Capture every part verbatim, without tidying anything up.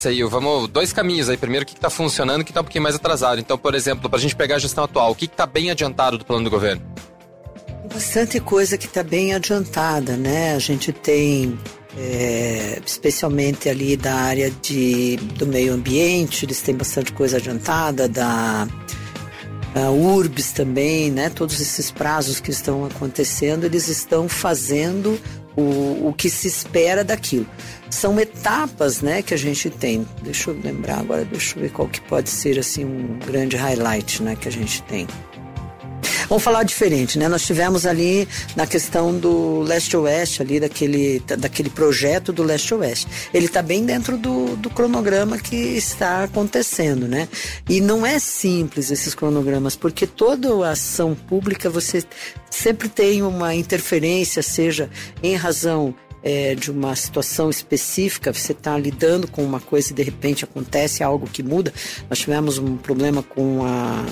Aí, vamos, dois caminhos aí. Primeiro, o que está funcionando e o que está um pouquinho mais atrasado. Então, por exemplo, para a gente pegar a gestão atual, o que está bem adiantado do plano do governo? Bastante coisa que está bem adiantada, né? A gente tem, é, especialmente ali da área de, do meio ambiente, eles têm bastante coisa adiantada, da, da URBS também, né? Todos esses prazos que estão acontecendo, eles estão fazendo o, o que se espera daquilo. São etapas, né, que a gente tem. Deixa eu lembrar agora, deixa eu ver qual que pode ser assim um grande highlight, né, que a gente tem. Vamos falar diferente, né? Nós tivemos ali na questão do leste-oeste, ali daquele, daquele projeto do leste-oeste. Ele está bem dentro do, do cronograma que está acontecendo, né? E não é simples esses cronogramas, porque toda a ação pública você sempre tem uma interferência, seja em razão É, de uma situação específica, você está lidando com uma coisa e de repente acontece algo que muda. Nós tivemos um problema com a,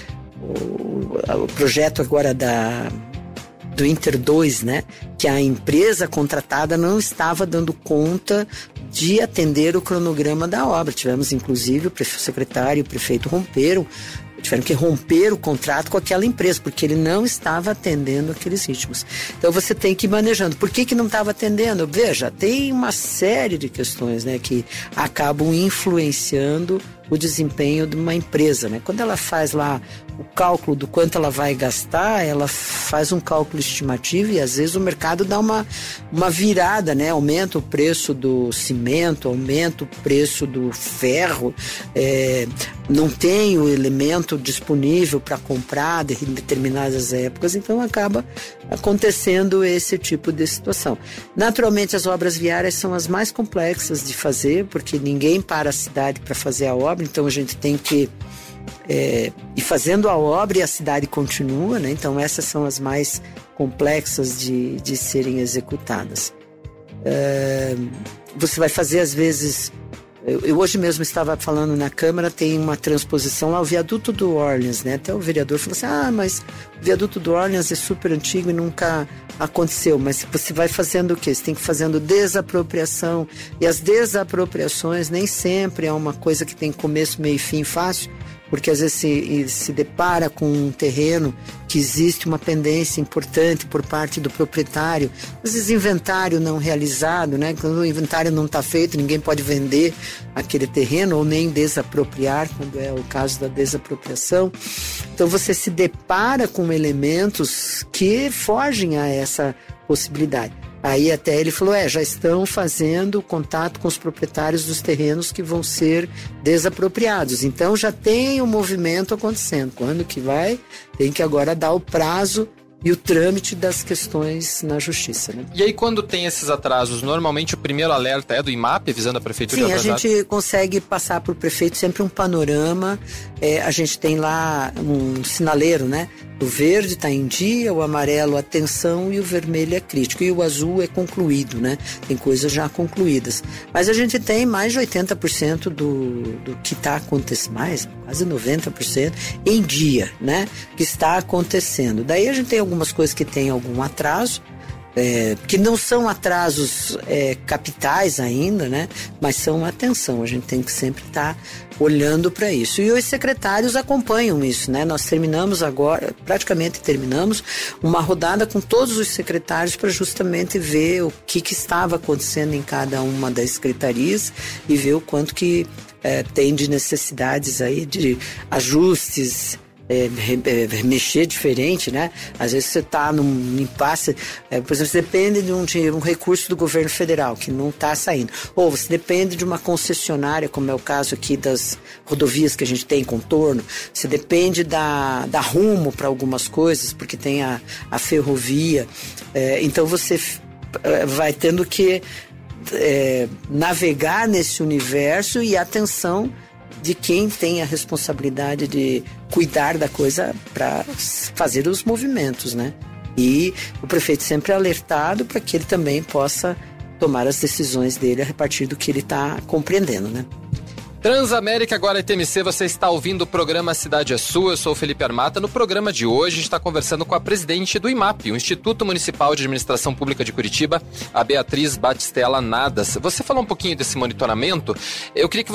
o, o projeto agora da, do Inter dois, né? Que a empresa contratada não estava dando conta de atender o cronograma da obra. Tivemos inclusive o prefeito, o secretário e o prefeito romperam tiveram que romper o contrato com aquela empresa, porque ele não estava atendendo aqueles ritmos. Então você tem que ir manejando. Por que que não estava atendendo? Veja, tem uma série de questões, né, que acabam influenciando o desempenho de uma empresa, né? Quando ela faz lá o cálculo do quanto ela vai gastar, ela faz um cálculo estimativo e às vezes o mercado dá uma, uma virada, né? Aumenta o preço do cimento, aumenta o preço do ferro, é, não tem o elemento disponível para comprar em determinadas épocas, então acaba acontecendo esse tipo de situação. Naturalmente as obras viárias são as mais complexas de fazer, porque ninguém para a cidade para fazer a obra, então a gente tem que é, ir fazendo a obra e a cidade continua, né? Então essas são as mais complexas de, de serem executadas. É, você vai fazer às vezes, eu, eu hoje mesmo estava falando na Câmara, tem uma transposição lá, o viaduto do Orleans, né? Até o vereador falou assim, ah, mas o viaduto do Orleans é super antigo e nunca aconteceu, mas você vai fazendo o quê? Você tem que ir fazendo desapropriação, e as desapropriações nem sempre é uma coisa que tem começo, meio e fim fácil, porque às vezes se, se depara com um terreno que existe uma pendência importante por parte do proprietário, às vezes inventário não realizado, né? Quando o inventário não está feito, ninguém pode vender aquele terreno ou nem desapropriar, quando é o caso da desapropriação. Então você se depara com elementos que fogem a essa possibilidade. Aí até ele falou, é, já estão fazendo contato com os proprietários dos terrenos que vão ser desapropriados. Então já tem um movimento acontecendo. Quando que vai? Tem que agora dar o prazo e o trâmite das questões na justiça, né? E aí quando tem esses atrasos, normalmente o primeiro alerta é do I M A P, avisando a prefeitura? Sim, a gente consegue passar para o prefeito sempre um panorama, é, a gente tem lá um sinaleiro, né? O verde está em dia, o amarelo atenção e o vermelho é crítico. E o azul é concluído, né? Tem coisas já concluídas. Mas a gente tem mais de oitenta por cento do, do que está acontecendo, mais, quase noventa por cento em dia, né? Que está acontecendo. Daí a gente tem algumas coisas que tem algum atraso, É, que não são atrasos é, capitais ainda, né? Mas são atenção, a gente tem que sempre estar tá olhando para isso. E os secretários acompanham isso, né? Nós terminamos agora, praticamente terminamos, uma rodada com todos os secretários para justamente ver o que, que estava acontecendo em cada uma das secretarias e ver o quanto que é, tem de necessidades aí, de ajustes, É, é, mexer diferente, né? Às vezes você está num impasse, é, por exemplo, você depende de um, de um recurso do governo federal que não está saindo, ou você depende de uma concessionária, como é o caso aqui das rodovias que a gente tem em contorno, você depende da, da Rumo para algumas coisas, porque tem a, a ferrovia, é, então você é, vai tendo que é, navegar nesse universo e atenção de quem tem a responsabilidade de cuidar da coisa para fazer os movimentos, né? E o prefeito sempre é alertado para que ele também possa tomar as decisões dele a partir do que ele está compreendendo, né? Transamérica, agora T M C, você está ouvindo o programa Cidade é Sua, eu sou o Felipe Armata. No programa de hoje, a gente está conversando com a presidente do I M A P, o Instituto Municipal de Administração Pública de Curitiba, a Beatriz Batistella Nadas. Você falou um pouquinho desse monitoramento, eu queria que